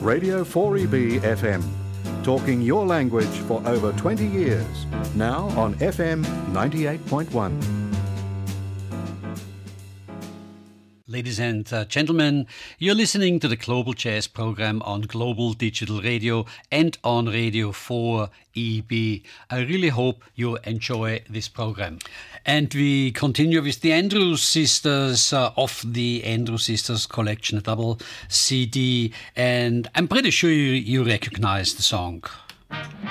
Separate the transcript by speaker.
Speaker 1: Radio 4EB FM, talking your language for over 20 years, now on FM 98.1.
Speaker 2: Ladies and gentlemen, you're listening to the Global Jazz program on Global Digital Radio and on Radio 4EB. I really hope you enjoy this program. And we continue with the Andrews Sisters of the Andrews Sisters collection, a double CD. And I'm pretty sure you recognize the song.